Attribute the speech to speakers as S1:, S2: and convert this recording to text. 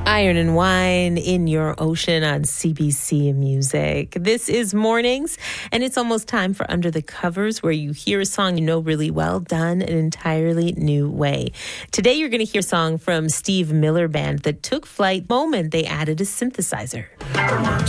S1: Iron and Wine in Your Ocean on CBC Music. This is Mornings, and it's almost time for Under the Covers, where you hear a song you know really well done an entirely new way. Today you're going to hear a song from Steve Miller Band that took flight the moment they added a synthesizer.